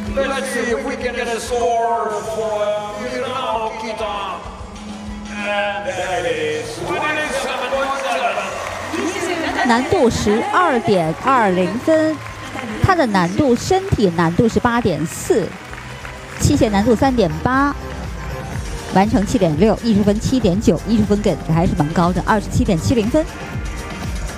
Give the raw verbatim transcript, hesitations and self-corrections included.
Let's see if we can get a score for Mirano Kita. And that is twenty-seven point seven. 难度十二点二零分，它的难度身体难度是八点四，器械难度三点八，完成七点六，艺术分七点九，艺术分给的还是蛮高的，二十七点七零分。